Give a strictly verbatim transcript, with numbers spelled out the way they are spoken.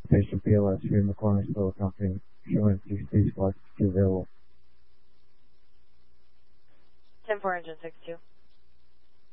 Station P L S, Free McCormick Solar Company, showing three stage block available. ten four engine six two.